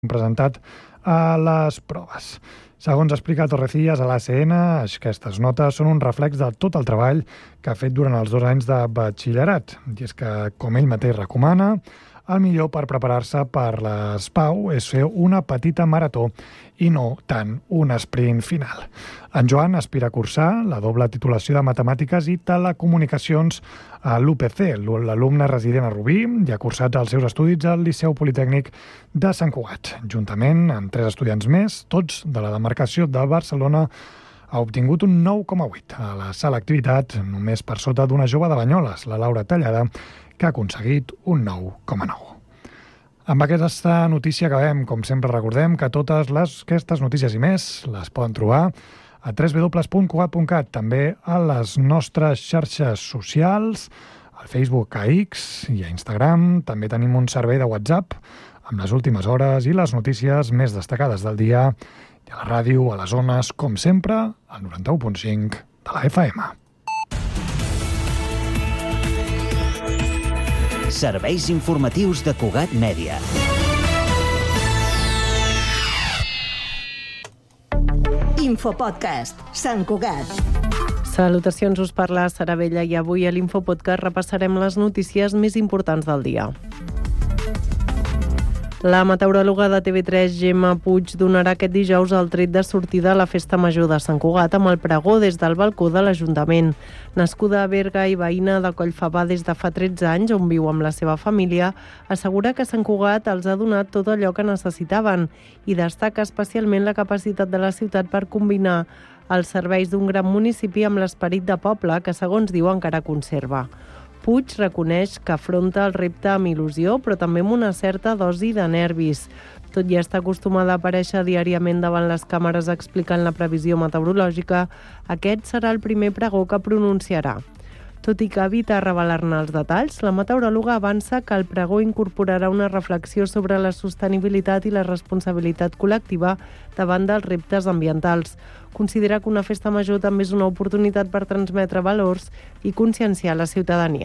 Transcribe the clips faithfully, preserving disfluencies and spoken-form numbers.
presentat a les proves. Segons explica Torrecillas a l'A C N, aquestes notes són un reflex de tot el treball que ha fet durant els dos anys de batxillerat. I és que, com ell mateix recomana, el millor per preparar-se per les PAU és fer una petita marató i no tant un sprint final. En Joan aspira a cursar la doble titulació de Matemàtiques i Telecomunicacions a l'U P C. L'alumne resident a Rubí i ha cursat els seus estudis al Liceu Politécnic de Sant Cugat. Juntament amb tres estudiants més, tots de la demarcació de Barcelona, ha obtingut un nou coma vuit a la selectivitat, només per sota d'una jove de Banyoles, la Laura Tallada, que ha aconseguit un nou coma nou. Amb aquesta notícia acabem. Com sempre recordem que totes les, aquestes notícies i més les poden trobar a w w w punt cugat punt cat, també a les nostres xarxes socials, al Facebook, a X i a Instagram. També tenim un servei de WhatsApp amb les últimes hores i les notícies més destacades del dia, i a la ràdio, a les zones, com sempre, al noranta-u punt cinc de la F M. Serveis informatius de Cugat Mèdia. Infopodcast, Sant Cugat. Salutacions, us parla Sara Vella i avui a l'Infopodcast repassarem les notícies més importants del dia. La meteoròloga de T V tres, Gemma Puig, donarà aquest dijous el tret de sortida a la Festa Major de Sant Cugat amb el pregó des del balcó de l'Ajuntament. Nascuda a Berga i veïna de Collfabà des de fa tretze anys, on viu amb la seva família, assegura que Sant Cugat els ha donat tot allò que necessitaven i destaca especialment la capacitat de la ciutat per combinar els serveis d'un gran municipi amb l'esperit de poble que, segons diu, encara conserva. Puig reconeix que afronta el repte amb il·lusió, però també amb una certa dosi de nervis. Tot i estar acostumada a aparèixer diàriament davant les càmeres explicant la previsió meteorològica, aquest serà el primer pregó que pronunciarà. Tot i que evita revelar-ne els detalls, la meteoròloga avança que el pregó incorporarà una reflexió sobre la sostenibilitat i la responsabilitat col·lectiva davant dels reptes ambientals. Considera que una festa major també és una oportunitat per transmetre valors i conscienciar la ciutadania.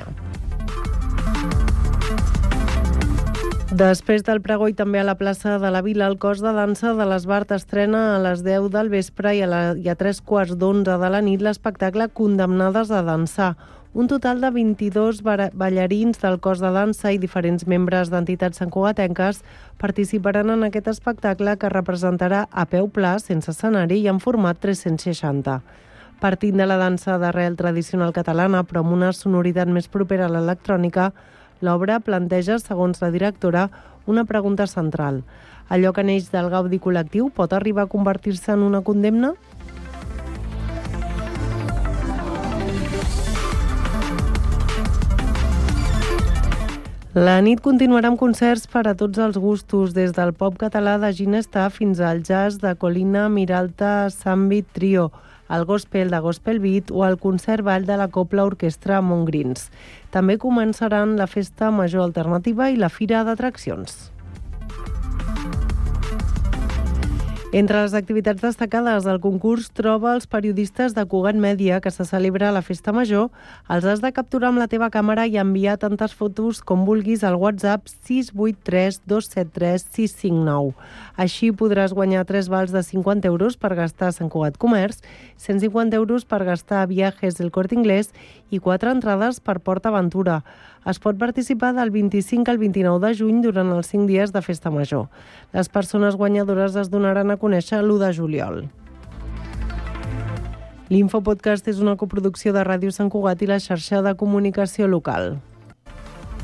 Després del pregó i també a la plaça de la Vila, el cos de dansa de l'Esbart estrena a les deu del vespre i a, la, i a tres quarts d'onze de la nit l'espectacle Condemnades a dansar. Un total de vint-i-dos ballarins del cos de dansa i diferents membres d'entitats santcugatenques participaran en aquest espectacle que representarà a peu pla, sense escenari i en format tres-cents seixanta. Partint de la dansa d'arrel tradicional catalana, però amb una sonoritat més propera a l'electrònica, l'obra planteja, segons la directora, una pregunta central. Allò que neix del gaudi col·lectiu pot arribar a convertir-se en una condemna? La nit continuarà amb concerts per a tots els gustos, des del pop català de Ginestà fins al jazz de Colina Miralta Sambit Trio, el gospel de Gospel Beat o el concert ball de la Copla Orquestra Montgrins. També començaran la Festa Major Alternativa i la Fira d'Atraccions. Entre les activitats destacades del concurs troba els periodistes de Cugat Mèdia, que se celebra a la Festa Major. Els has de capturar amb la teva càmera i enviar tantes fotos com vulguis al WhatsApp sis vuit tres dos set tres sis cinc nou. Així podràs guanyar tres vals de cinquanta euros per gastar a Sant Cugat Comerç, cent cinquanta euros per gastar a Viajes del Corte Inglés i quatre entrades per Port Aventura. Es pot participar del vint-i-cinc al vint-i-nou de juny durant els cinc dies de Festa Major. Les persones guanyadores es donaran a conèixer l'u de juliol. L'Infopodcast és una coproducció de Ràdio Sant Cugat i la xarxa de comunicació local.